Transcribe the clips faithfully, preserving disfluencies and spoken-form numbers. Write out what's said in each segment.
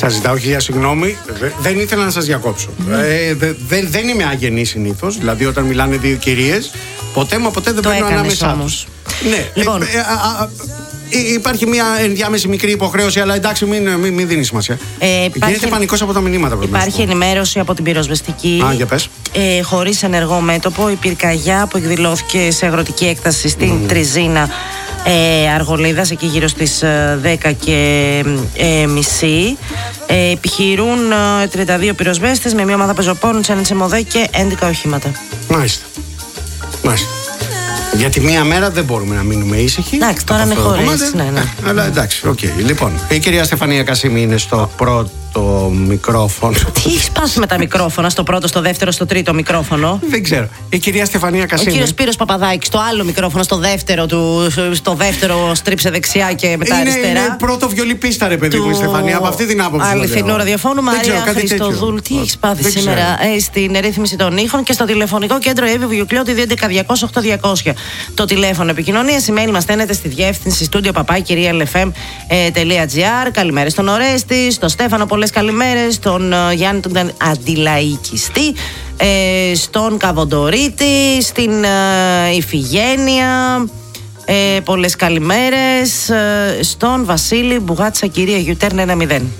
Σας ζητάω χίλια συγγνώμη. Δεν ήθελα να σας διακόψω. Mm. Ε, δε, δε, δεν είμαι αγενή συνήθως. Δηλαδή, όταν μιλάνε δύο κυρίες, ποτέ μα ποτέ δεν παίρνω ανάμεσά τους. Ναι, λοιπόν. ε, ε, α, α, Υπάρχει μια ενδιάμεση μικρή υποχρέωση, αλλά εντάξει, μην, μην, μην δίνει σημασία. Ε, υπάρχει... Γίνεται πανικός από τα μηνύματα. Υπάρχει ενημέρωση από την πυροσβεστική. Α, για πες. Ε, χωρίς ενεργό μέτωπο, η πυρκαγιά που εκδηλώθηκε σε αγροτική έκταση στην mm. Τριζίνα ε, Αργολίδας, εκεί γύρω στις δέκα και ε, μισή. Ε, επιχειρούν ε, τριάντα δύο πυροσβέστες με μια ομάδα πεζοπόρων, τσένετσε μοδέ και έντεκα οχήματα. Μάλιστα. Μάλιστα. Γιατί μία μέρα δεν μπορούμε να μείνουμε ήσυχοι. Εντάξει, τώρα είναι χωρίς. Ναι, ναι. Αλλά εντάξει, οκ. Okay. Λοιπόν, η κυρία Στεφανία Κασίμη είναι στο πρώτο μικρόφωνο. Τι έχει πάθει με τα μικρόφωνα, στο πρώτο, στο δεύτερο, στο τρίτο μικρόφωνο? Δεν ξέρω. Η κυρία Στεφανία Κασίμη. Ο κύριος Σπύρος Παπαδάκης, στο άλλο μικρόφωνο, στο δεύτερο, του, στο δεύτερο στρίψε δεξιά και μετά είναι, αριστερά. Είναι πρώτο βιολιπίστα, ρε παιδί μου, του... η Στεφανία, από αυτή την άποψη. Αληθινό ραδιοφώνου, Μαρία Χριστοδούλου. Τι έχει πάθει δεν σήμερα ε, στην ρύθμιση των ήχων και στο τηλεφωνικό κέντρο Εύη Βουγιουκλιώτη δύο έντεκα διακόσια οκτώ διακόσια. Το τηλέφωνο επικοινωνία. Email μας στέλνετε στη διεύθυνση στούντιο παπάκι κυρία ελ εφ εμ τελεία τζι άρ. Καλημέρες στον Ορέστη, στον Στέφανο, πολλές καλημέρες, στον uh, Γιάννη τον αντιλαϊκιστή, ε, στον Καβοντορίτη, στην uh, Ιφηγένεια, ε, πολλές καλημέρες, ε, στον Βασίλη Μπουγάτσα κυρία Γιουτέρν ένα μηδέν.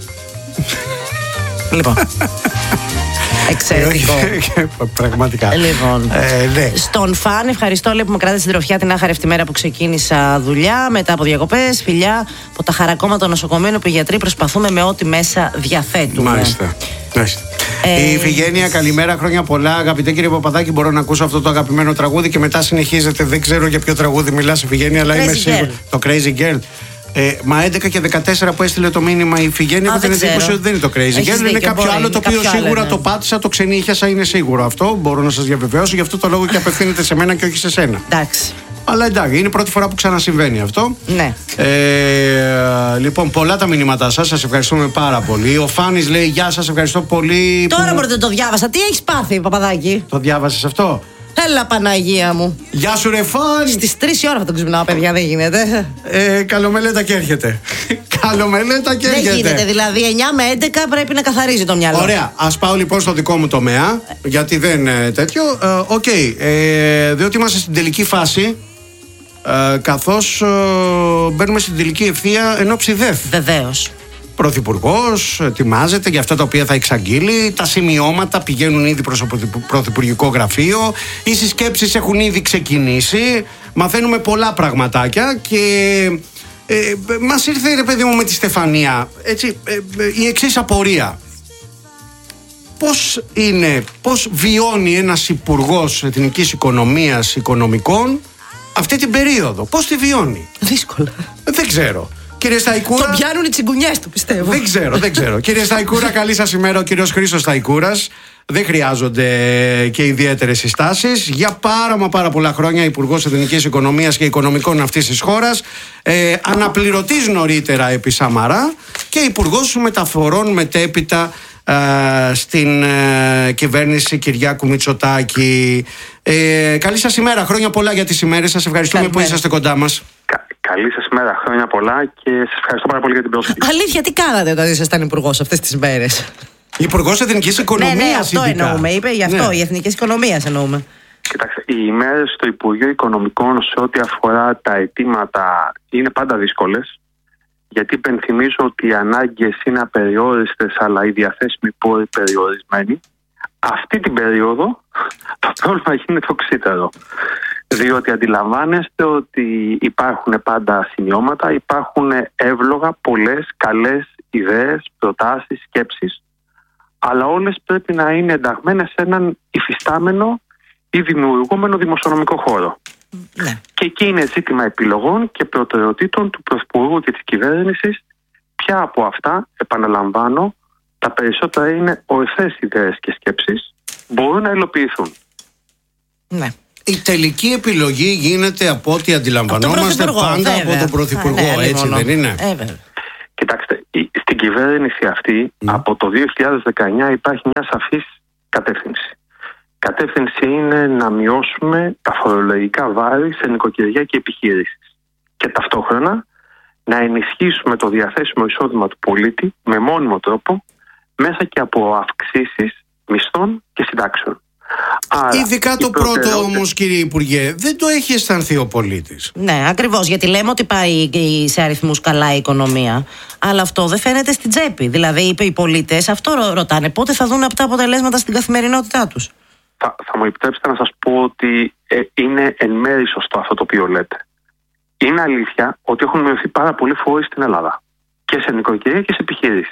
Λοιπόν. Εξαιρετικό. Πραγματικά. Λοιπόν, ε, ναι. Στον Φαν, ευχαριστώ λέει, που με κράτησε στην τροφιά την άχαρη μέρα που ξεκίνησα δουλειά μετά από διακοπές. Φιλιά από τα χαρακόμματα νοσοκομείων που οι γιατροί προσπαθούμε με ό,τι μέσα διαθέτουμε. Μάλιστα. Μάλιστα. Ε... Η Ιφηγένεια, καλημέρα, χρόνια πολλά. Αγαπητέ κύριε Παπαδάκη, μπορώ να ακούσω αυτό το αγαπημένο τραγούδι και μετά συνεχίζετε. Δεν ξέρω για ποιο τραγούδι μιλάς, Ιφηγένεια, αλλά είμαι σίγουρο. Το Crazy Girl. Ε, μα έντεκα και δεκατέσσερα που έστειλε το μήνυμα η Ιφηγένεια, έχω την εντύπωση ότι δεν είναι το Crazy Girl. Είναι κάποιο άλλο το οποίο σίγουρα άλλο, το πάτησα, το ξενύχιασα, είναι σίγουρο αυτό. Μπορώ να σας διαβεβαιώσω, γι' αυτό το λόγο και απευθύνεται σε μένα και όχι σε σένα. Εντάξει. Αλλά εντάξει, είναι η πρώτη φορά που ξανασυμβαίνει αυτό. Ναι. Ε, λοιπόν, πολλά τα μηνύματά σας, σας ευχαριστούμε πάρα πολύ. Ο Φάνης λέει: Γεια σας, ευχαριστώ πολύ. Τώρα που... μπορείτε το διάβασα. Τι έχεις πάθει, Παπαδάκη? Το διάβασες αυτό? Έλα, Παναγία μου. Γεια σου, ρε Φαν. Στις τρεις η ώρα θα τον ξυπνάω, παιδιά, δεν γίνεται. Ε, καλομελέτα και έρχεται. Καλομελέτα και έρχεται. Δεν γίνεται, δηλαδή εννιά με έντεκα πρέπει να καθαρίζει το μυαλό. Ωραία, ας πάω λοιπόν στο δικό μου τομέα, γιατί δεν είναι τέτοιο. Οκ, ε, okay, ε, διότι είμαστε στην τελική φάση, ε, καθώς ε, μπαίνουμε στην τελική ευθεία ενόψει ΔΕΘ. Βεβαίως. Πρωθυπουργός ετοιμάζεται για αυτά τα οποία θα εξαγγείλει. Τα σημειώματα πηγαίνουν ήδη προς το Πρωθυπουργικό Γραφείο. Οι συσκέψεις έχουν ήδη ξεκινήσει. Μαθαίνουμε πολλά πραγματάκια και ε, μας ήρθε, ρε παιδί μου, με τη Στεφανία έτσι, ε, ε, η εξής απορία. Πώς είναι, πώς βιώνει ένας υπουργός Εθνικής Οικονομίας Οικονομικών αυτή την περίοδο? Πώς τη βιώνει? Δύσκολα. Δεν ξέρω. Κύριε Σταϊκούρα. Τον πιάνουν οι τσιγκουνιές του, πιστεύω. Δεν ξέρω, δεν ξέρω. Κύριε Σταϊκούρα, καλή σας ημέρα. Ο κύριος Χρήστος Σταϊκούρας. Δεν χρειάζονται και ιδιαίτερες συστάσεις. Για πάρα μα πάρα πολλά χρόνια υπουργός Εθνικής Οικονομίας και Οικονομικών αυτής της χώρας. Ε, αναπληρωτής νωρίτερα επί Σαμαρά και υπουργός μεταφορών μετέπειτα ε, στην ε, κυβέρνηση Κυριάκου Μητσοτάκη. Ε, καλή σας ημέρα. Χρόνια πολλά για τις ημέρες σας. Ευχαριστούμε Καλημέρα. που είσαστε κοντά μας. Καλή σας ημέρα, χρόνια πολλά και σας ευχαριστώ πάρα πολύ για την πρόσκληση. Αλήθεια, τι κάνατε όταν ήσασταν υπουργός αυτές τις μέρες? Υπουργός Εθνικής Οικονομίας. Ναι, ναι, αυτό ειδικά. εννοούμε. Είπε γι' αυτό, ναι. Η Εθνικής Οικονομίας εννοούμε. Κοιτάξτε, οι ημέρες στο Υπουργείο Οικονομικών σε ό,τι αφορά τα αιτήματα είναι πάντα δύσκολες. Γιατί υπενθυμίζω ότι οι ανάγκες είναι απεριόριστες, αλλά οι διαθέσιμοι πόροι περιορισμένοι. Αυτή την περίοδο το πρόβλημα γίνεται οξύτερο. Διότι αντιλαμβάνεστε ότι υπάρχουν πάντα σημειώματα, υπάρχουν εύλογα πολλές καλές ιδέες, προτάσεις, σκέψεις, αλλά όλες πρέπει να είναι ενταγμένες σε έναν υφιστάμενο ή δημιουργούμενο δημοσιονομικό χώρο. Ναι. Και εκεί είναι ζήτημα επιλογών και προτεραιοτήτων του Πρωθυπουργού και της κυβέρνησης. Ποια από αυτά, επαναλαμβάνω, τα περισσότερα είναι ορθές ιδέες και σκέψεις, μπορούν να υλοποιηθούν. Ναι. Η τελική επιλογή γίνεται από ό,τι αντιλαμβανόμαστε από πάντα βέβαια. από τον Πρωθυπουργό, Α, ναι, έτσι μόνο. δεν είναι? Ε, Κοιτάξτε, στην κυβέρνηση αυτή mm. από το δύο χιλιάδες δεκαεννιά υπάρχει μια σαφής κατεύθυνση. Κατεύθυνση είναι να μειώσουμε τα φορολογικά βάρη σε νοικοκυριά και επιχειρήσεις. Και ταυτόχρονα να ενισχύσουμε το διαθέσιμο εισόδημα του πολίτη με μόνιμο τρόπο μέσα και από αυξήσεις μισθών και συντάξεων. Άρα, ειδικά το πρώτο όμως, κύριε Υπουργέ, δεν το έχει αισθανθεί ο πολίτης. Ναι, ακριβώς, γιατί λέμε ότι πάει σε αριθμούς καλά η οικονομία, αλλά αυτό δεν φαίνεται στην τσέπη. Δηλαδή οι πολίτες αυτό ρωτάνε, πότε θα δουν αυτά αποτελέσματα στην καθημερινότητά τους. Θα, θα μου επιτρέψετε να σας πω ότι ε, είναι εν μέρει σωστό αυτό το οποίο λέτε. Είναι αλήθεια ότι έχουν μειωθεί πάρα πολλοί φόροι στην Ελλάδα, και σε νοικοκυρία και σε επιχειρήσεις.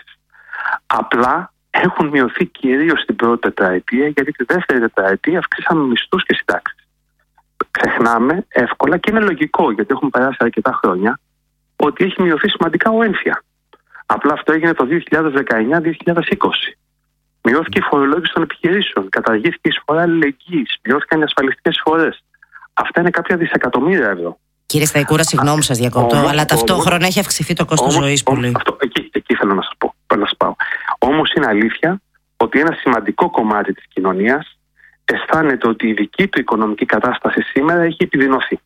Απλά έχουν μειωθεί κυρίως στην πρώτη τετραετία, γιατί τη δεύτερη τετραετία αυξήσαμε μισθούς και συντάξεις. Ξεχνάμε εύκολα, και είναι λογικό γιατί έχουν περάσει αρκετά χρόνια, ότι έχει μειωθεί σημαντικά ο έμφυα. Απλά αυτό έγινε το δύο χιλιάδες δεκαεννιά δύο χιλιάδες είκοσι. Μειώθηκε η φορολόγηση των επιχειρήσεων, καταργήθηκε η εισφορά αλληλεγγύης, μειώθηκαν οι ασφαλιστικές εισφορές. Αυτά είναι κάποια δισεκατομμύρια ευρώ. Κύριε Σταϊκούρα, συγγνώμη σας διακόπτω, αλλά ταυτόχρονα όμως, έχει αυξηθεί το κόστος ζωής πολύ. Αυτό, εκεί, εκεί θέλω να σας πω. Να σας πάω. Όμως είναι αλήθεια ότι ένα σημαντικό κομμάτι της κοινωνίας αισθάνεται ότι η δική του οικονομική κατάσταση σήμερα έχει επιδεινωθεί.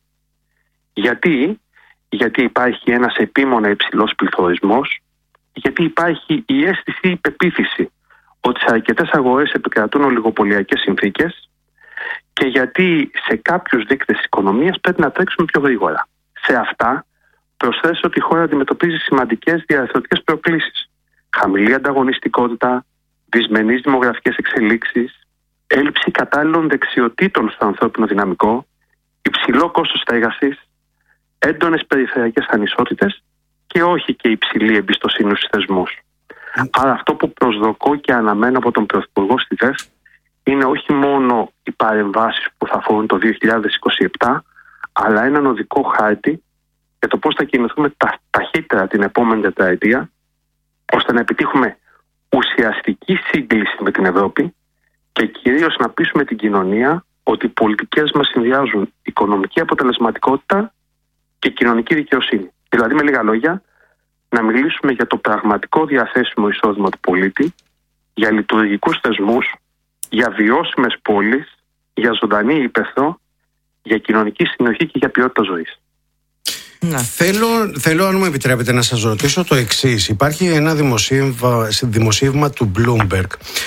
Γιατί, γιατί υπάρχει ένας επίμονα υψηλός πληθωρισμός, γιατί υπάρχει η αίσθηση, η πεποίθηση ότι σε αρκετές αγορές επικρατούν ολιγοπωλιακές συνθήκες, και γιατί σε κάποιους δείκτες της οικονομίας πρέπει να τρέξουμε πιο γρήγορα. Σε αυτά προσθέσω ότι η χώρα αντιμετωπίζει σημαντικές διαρθρωτικές προκλήσεις. Χαμηλή ανταγωνιστικότητα, δυσμενείς δημογραφικές εξελίξεις, έλλειψη κατάλληλων δεξιοτήτων στο ανθρώπινο δυναμικό, υψηλό κόστος στέγασης, έντονες περιφερειακές ανισότητες και όχι και υψηλή εμπιστοσύνη στους θεσμούς. Mm. Άρα αυτό που προσδοκώ και αναμένω από τον Πρωθυπουργό στη ΔΕΘ είναι όχι μόνο οι παρεμβάσεις που θα αφορούν το δύο χιλιάδες είκοσι επτά, αλλά έναν οδικό χάρτη για το πώς θα κινηθούμε τα, ταχύτερα την επόμενη τετραετία, ώστε να επιτύχουμε ουσιαστική σύγκληση με την Ευρώπη και κυρίως να πείσουμε την κοινωνία ότι οι πολιτικές μας συνδυάζουν οικονομική αποτελεσματικότητα και κοινωνική δικαιοσύνη. Δηλαδή, με λίγα λόγια, να μιλήσουμε για το πραγματικό διαθέσιμο εισόδημα του πολίτη, για λειτουργικούς θεσμούς, για βιώσιμες πόλεις, για ζωντανή ύπαιθρο, για κοινωνική συνοχή και για ποιότητα ζωής. Να. Θέλω, θέλω, αν μου επιτρέπετε, να σας ρωτήσω το εξής. Υπάρχει ένα δημοσίευμα, δημοσίευμα του Bloomberg,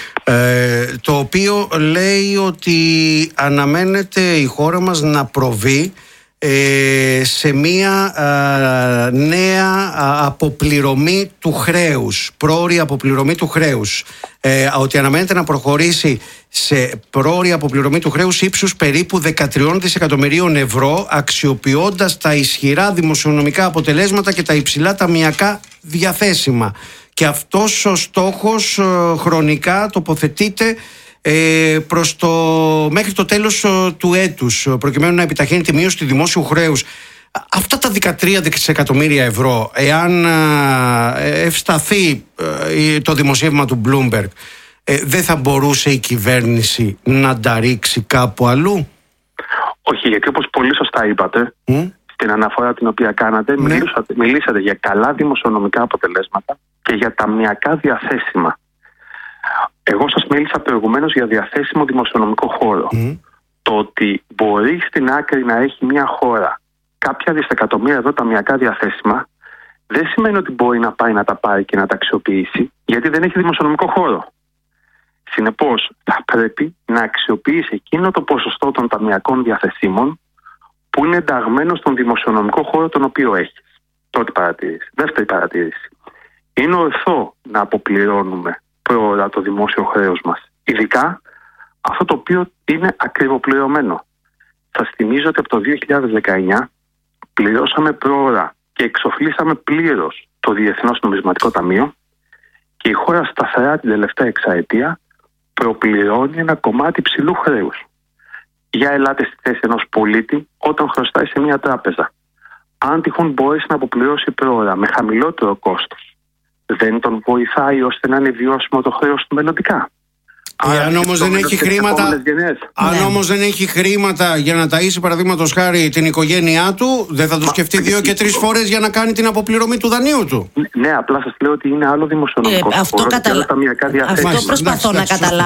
ε, το οποίο λέει ότι αναμένεται η χώρα μας να προβεί ε, σε μία ε, νέα αποπληρωμή του χρέους, πρόωρη αποπληρωμή του χρέους. Ε, ότι αναμένεται να προχωρήσει σε πρόωρη αποπληρωμή του χρέους ύψους περίπου δεκατρία δισεκατομμυρίων ευρώ, αξιοποιώντας τα ισχυρά δημοσιονομικά αποτελέσματα και τα υψηλά ταμειακά διαθέσιμα. Και αυτός ο στόχος ε, χρονικά τοποθετείται ε, προς το, μέχρι το τέλος ε, του έτους, προκειμένου να επιταχύνει τη μείωση του δημόσιου χρέους. Αυτά τα δεκατρία δισεκατομμύρια ευρώ, εάν ευσταθεί το δημοσίευμα του Bloomberg, δεν θα μπορούσε η κυβέρνηση να τα ρίξει κάπου αλλού? Όχι, γιατί όπως πολύ σωστά είπατε, mm? στην αναφορά την οποία κάνατε, ναι. μιλήσατε, μιλήσατε για καλά δημοσιονομικά αποτελέσματα και για ταμειακά διαθέσιμα. Εγώ σας μίλησα προηγουμένως για διαθέσιμο δημοσιονομικό χώρο. Mm? Το ότι μπορεί στην άκρη να έχει μια χώρα κάποια δισεκατομμύρια ευρώ ταμειακά διαθέσιμα, δεν σημαίνει ότι μπορεί να πάει να τα πάρει και να τα αξιοποιήσει, γιατί δεν έχει δημοσιονομικό χώρο. Συνεπώς, θα πρέπει να αξιοποιήσει εκείνο το ποσοστό των ταμειακών διαθεσίμων που είναι ενταγμένο στον δημοσιονομικό χώρο τον οποίο έχει. Πρώτη παρατήρηση. Δεύτερη παρατήρηση. Είναι ορθό να αποπληρώνουμε πρόωρα το δημόσιο χρέος μας, ειδικά αυτό το οποίο είναι ακριβοπληρωμένο. Σας θυμίζω ότι από το δύο χιλιάδες δεκαεννιά πληρώσαμε πρόωρα και εξοφλήσαμε πλήρως το Διεθνές Νομισματικό Ταμείο και η χώρα σταθερά την τελευταία εξαετία προπληρώνει ένα κομμάτι ψηλού χρέους. Για ελάτε στη θέση ενός πολίτη όταν χρωστάει σε μια τράπεζα. Αν τυχόν μπορέσει να αποπληρώσει πρόωρα με χαμηλότερο κόστος, δεν τον βοηθάει ώστε να είναι βιώσιμο το χρέος του μελλοντικά? Αν όμως δεν έχει χρήματα, αν ναι. όμως δεν έχει χρήματα για να ταΐσει, παραδείγματος χάρη, την οικογένειά του, δεν θα το σκεφτεί δύο και τρεις φορές για να κάνει την αποπληρωμή του δανείου του? Ναι, απλά σας λέω ότι είναι άλλο δημοσιονομικό. Ε, αυτό, καταλα... αυτό προσπαθώ να καταλάβω.